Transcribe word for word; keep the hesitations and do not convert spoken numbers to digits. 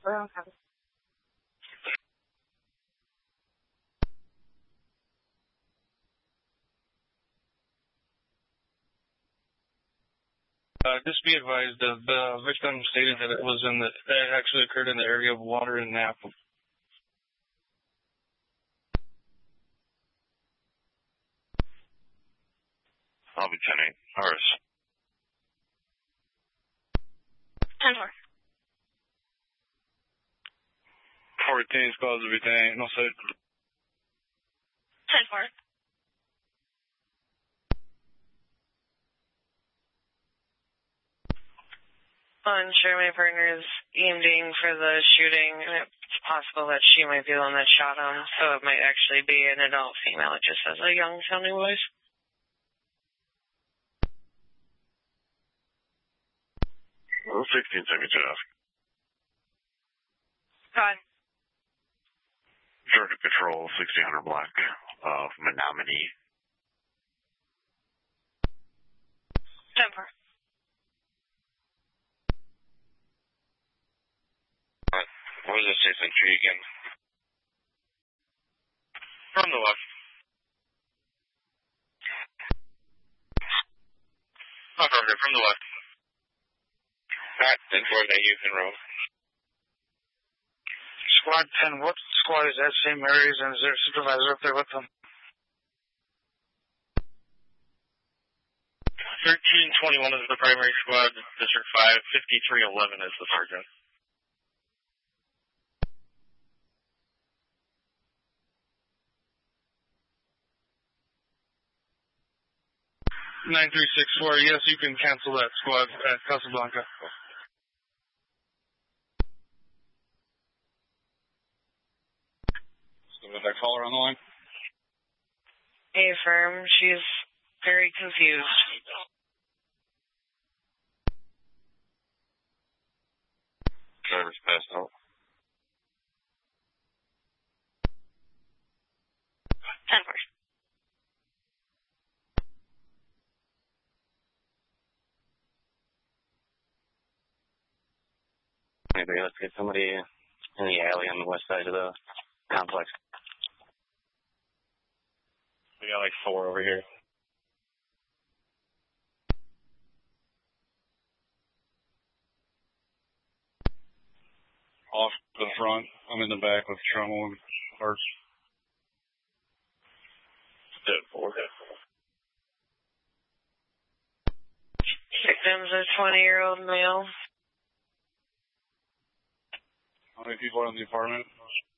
Brown copy. Uh, just be advised, uh, the victim stated that it was in the, it actually occurred in the area of Water and Napa. I'll be ten eight. Horace. ten four. fourteen squads will be ten eight. No site. ten four. Unsure, my partner is aiming for the shooting, and it's possible that she might be the one that shot him, so it might actually be an adult female. It just says a young sounding voice. Well, sixteen seventy-two ask. Go ahead. Georgia Patrol, sixteen hundred block of Menominee. ten four. What was the safe entry again? From the left. Affirmative, from the left. Alright, ten four, thank you, can roll. Squad ten, what squad is that? Same areas, and is there a supervisor up there with them? thirteen twenty-one is the primary squad, District five, fifty-three eleven is the sergeant. nine three six four, yes, you can cancel that squad at Casablanca. So with that caller on the line? Affirm, she's very confused. Driver's passed out. ten four. Maybe let's get somebody in the alley on the west side of the complex. We got like four over here. Off to the front. I'm in the back with Trammell and Hart. Dead four. Victim's a twenty-year-old male. How many people are in the apartment?